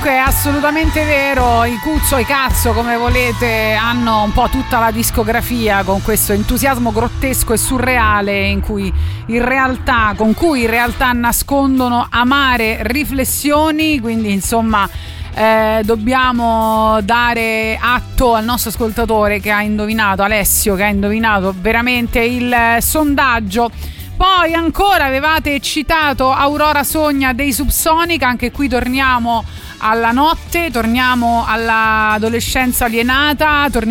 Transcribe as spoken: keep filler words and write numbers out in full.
Comunque è assolutamente vero, i Cuzzo, i Cazzo, come volete, hanno un po' tutta la discografia con questo entusiasmo grottesco e surreale in cui in realtà, con cui in realtà nascondono amare riflessioni, quindi insomma eh, dobbiamo dare atto al nostro ascoltatore che ha indovinato, Alessio, che ha indovinato veramente il sondaggio. Poi ancora avevate citato Aurora Sogna dei Subsonica, anche qui torniamo alla notte, torniamo all'adolescenza alienata, torniamo